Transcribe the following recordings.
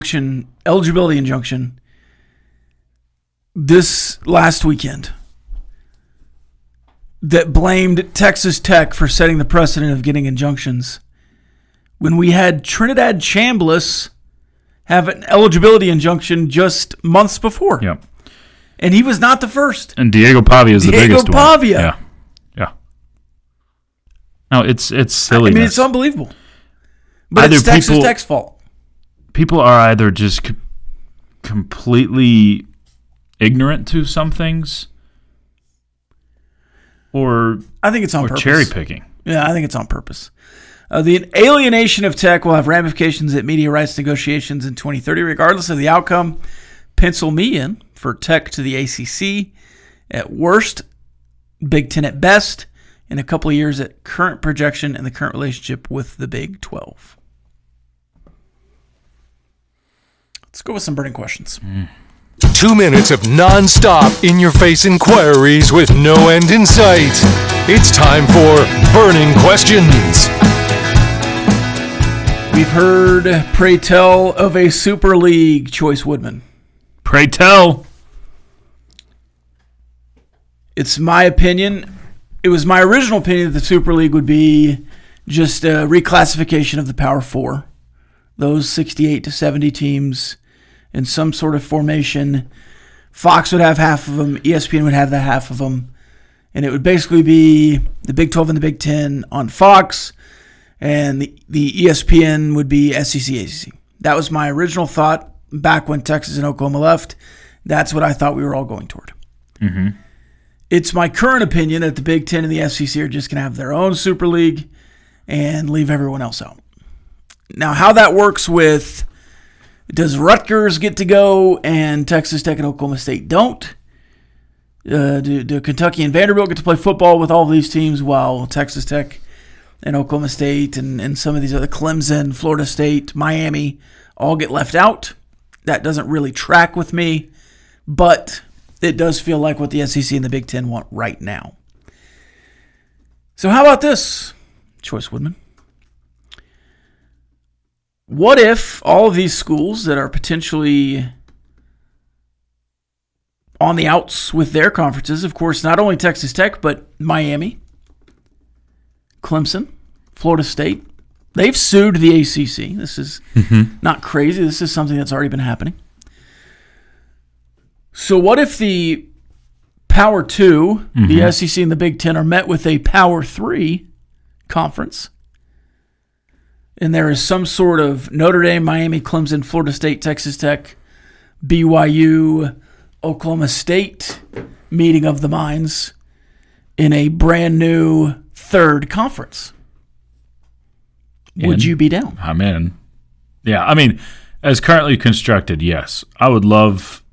eligibility injunction this last weekend that blamed Texas Tech for setting the precedent of getting injunctions when we had Trinidad Chambliss have an eligibility injunction just months before. Yep. And he was not the first. And Diego Pavia is the biggest one. Diego Pavia. Yeah. No, it's silly. I mean, it's unbelievable. But either it's Texas Tech's fault. People are either just completely ignorant to some things, or I think it's on purpose. Cherry picking. Yeah, I think it's on purpose. The alienation of Tech will have ramifications at media rights negotiations in 2030, regardless of the outcome. Pencil me in for Tech to the ACC at worst, Big Ten at best, in a couple of years at current projection and the current relationship with the Big 12. Let's go with some burning questions. 2 minutes of non-stop in-your-face inquiries with no end in sight. It's time for Burning Questions. We've heard, pray tell, of a Super League, Choice Woodman. Pray tell. It's my opinion. It was my original opinion that the Super League would be just a reclassification of the Power Four. Those 68 to 70 teams in some sort of formation. Fox would have half of them. ESPN would have that half of them. And it would basically be the Big 12 and the Big 10 on Fox. And the ESPN would be SEC, ACC. That was my original thought back when Texas and Oklahoma left. That's what I thought we were all going toward. Mm-hmm. It's my current opinion that the Big 10 and the SEC are just going to have their own Super League and leave everyone else out. Now, how that works with, does Rutgers get to go and Texas Tech and Oklahoma State don't? Do Kentucky and Vanderbilt get to play football with all of these teams while Texas Tech and Oklahoma State and some of these other, Clemson, Florida State, Miami, all get left out? That doesn't really track with me, but it does feel like what the SEC and the Big Ten want right now. So how about this, Choice Woodman? What if all of these schools that are potentially on the outs with their conferences, of course, not only Texas Tech, but Miami, Clemson, Florida State, they've sued the ACC. This is not crazy. This is something that's already been happening. So what if the Power 2, the SEC and the Big Ten, are met with a Power 3 conference, and there is some sort of Notre Dame, Miami, Clemson, Florida State, Texas Tech, BYU, Oklahoma State meeting of the minds in a brand new third conference? Would you be down? I'm in. Yeah, I mean, as currently constructed, yes. I would love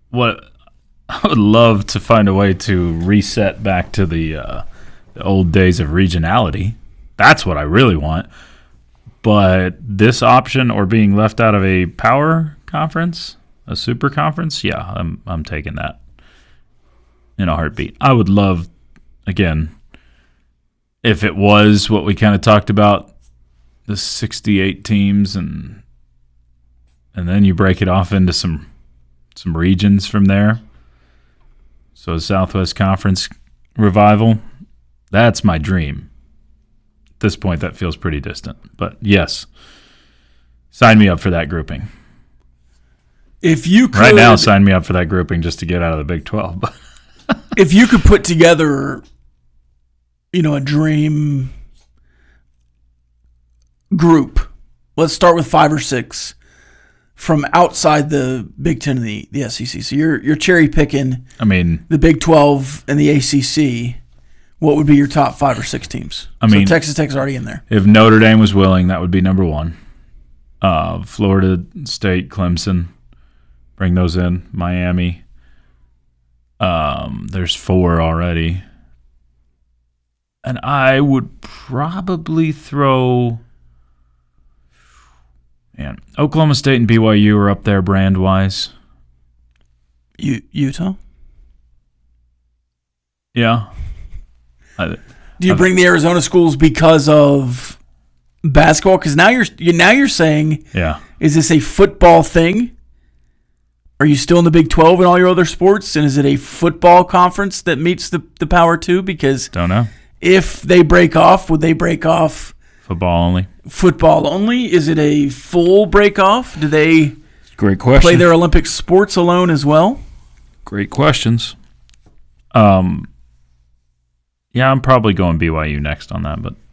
to find a way to reset back to the old days of regionality. That's what I really want. But this option, or being left out of a power conference, a super conference, yeah, I'm taking that in a heartbeat. I would love, again, if it was what we kind of talked about, the 68 teams, and then you break it off into some regions from there. So Southwest Conference revival, that's my dream. At this point, that feels pretty distant. But yes, sign me up for that grouping. If you could, right now, sign me up for that grouping just to get out of the Big 12. If you could put together, a dream group, let's start with 5 or 6 from outside the Big Ten and the SEC. So you're cherry picking. I mean, the Big 12 and the ACC. What would be your top 5 or 6 teams? So Texas Tech's already in there. If Notre Dame was willing, that would be number 1. Florida State, Clemson, bring those in. Miami. There's 4 already. And I would probably throw... Man, Oklahoma State and BYU are up there brand-wise. Utah? Yeah. Do you bring the Arizona schools because of basketball? Because now you're saying Is this a football thing? Are you still in the Big 12 and all your other sports? And is it a football conference that meets the Power 2? Because Don't know. if they break off, would they break off Football only. football only? Is it a full break off? Do they Great question. play their Olympic sports alone as well? Great questions. Yeah, I'm probably going BYU next on that, but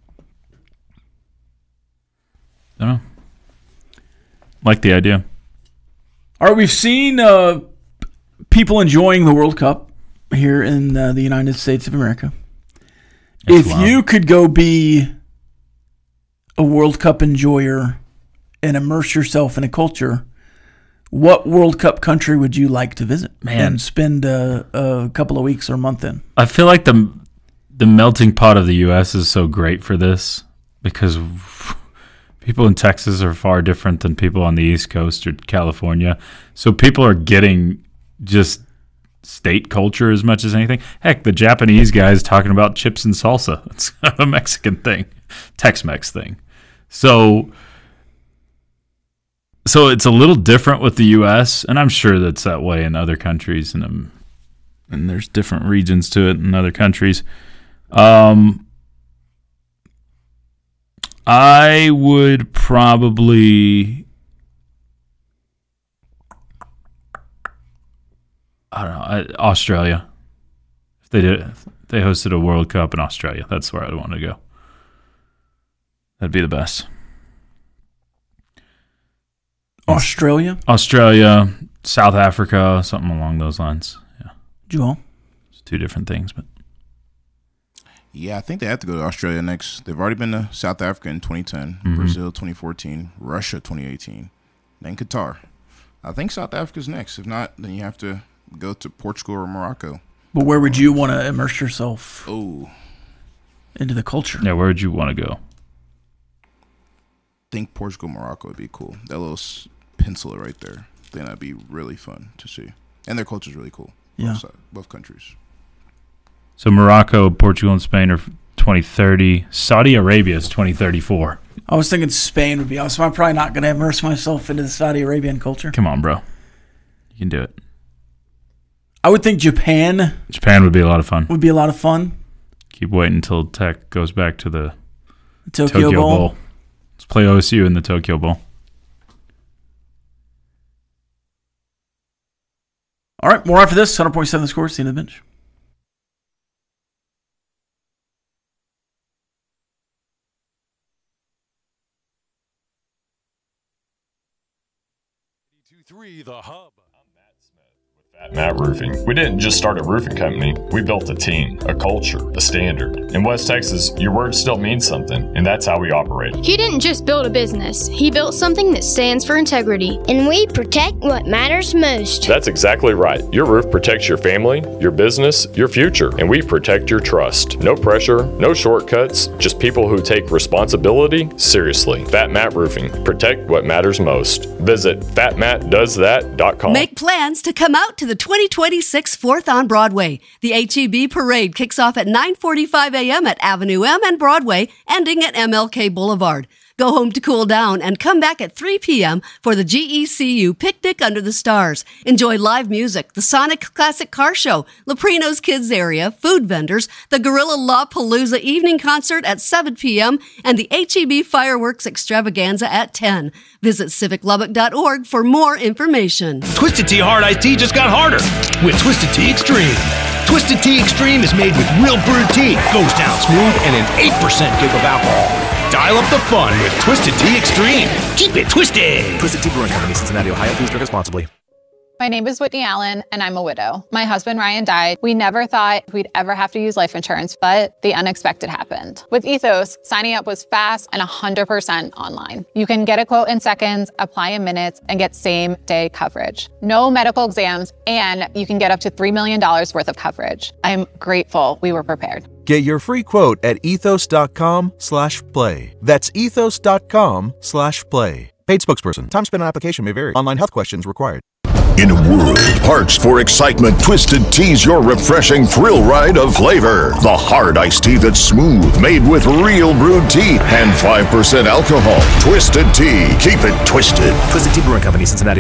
I don't know. Like the idea. All right, we've seen people enjoying the World Cup here in the United States of America. It's If wild. you could go be a World Cup enjoyer and immerse yourself in a culture, what World Cup country would you like to visit and spend a couple of weeks or a month in? I feel like the melting pot of the U.S. is so great for this because people in Texas are far different than people on the East Coast or California. So people are getting just state culture as much as anything. Heck, the Japanese guys talking about chips and salsa. It's kind of a Mexican thing, Tex-Mex thing. So it's a little different with the U.S., and I'm sure that's that way in other countries, and there's different regions to it in other countries. I would probably, I don't know, Australia. If they hosted a World Cup in Australia, that's where I'd want to go. That'd be the best. Australia? Australia, South Africa, something along those lines. Yeah, Joel? it's two different things, but Yeah, I think they have to go to Australia next. They've already been to South Africa in 2010, Brazil 2014, Russia 2018, then Qatar. I think South Africa's next. If not, then you have to go to Portugal or Morocco. But where would you want to immerse yourself Oh, into the culture? yeah, where would you want to go? I think Portugal, Morocco would be cool. That little peninsula right there. I think that'd be really fun to see. And their culture's really cool. Yeah. Both countries. So Morocco, Portugal, and Spain are 2030. Saudi Arabia is 2034. I was thinking Spain would be awesome. I'm probably not going to immerse myself into the Saudi Arabian culture. Come on, bro. You can do it. I would think Japan Japan would be a lot of fun. would be a lot of fun. Keep waiting until Tech goes back to the Tokyo Bowl. Let's play OSU in the Tokyo Bowl. All right, more after this. 100.7 The Score. See you in the bench. The Hub. At Matt Roofing, we didn't just start a roofing company, we built a team, a culture, a standard. In West Texas, your word still means something, and that's how we operate. He didn't just build a business, he built something that stands for integrity. And we protect what matters most. That's exactly right. Your roof protects your family, your business, your future, and we protect your trust. No pressure, no shortcuts, just people who take responsibility seriously. Fat Matt Roofing, protect what matters most. Visit fatmattdoesthat.com. Make plans to come out to the 2026 4th on Broadway. The HEB Parade kicks off at 9:45 a.m. at Avenue M and Broadway, ending at MLK Boulevard. Go home to cool down and come back at 3 p.m. for the GECU Picnic Under the Stars. Enjoy live music, the Sonic Classic Car Show, Leprino's Kids Area, food vendors, the Gorilla La Palooza Evening Concert at 7 p.m., and the HEB Fireworks Extravaganza at 10. Visit civiclubbock.org for more information. Twisted Tea Hard Iced Tea just got harder with Twisted Tea Extreme. Twisted Tea Extreme is made with real brewed tea, goes down smooth, and an 8% give of alcohol. Dial up the fun with Twisted Tea Extreme. Keep it twisted. Twisted Tea Brewing Company, Cincinnati, Ohio. Please drink responsibly. My name is Whitney Allen, and I'm a widow. My husband, Ryan, died. We never thought we'd ever have to use life insurance, but the unexpected happened. With Ethos, signing up was fast and 100% online. You can get a quote in seconds, apply in minutes, and get same-day coverage. No medical exams, and you can get up to $3 million worth of coverage. I'm grateful we were prepared. Get your free quote at ethos.com/play. That's ethos.com/play. Paid spokesperson. Time spent on application may vary. Online health questions required. In a world parched for excitement, Twisted Tea's your refreshing thrill ride of flavor. The hard iced tea that's smooth, made with real brewed tea and 5% alcohol. Twisted Tea. Keep it twisted. Twisted Tea Brewing Company, Cincinnati,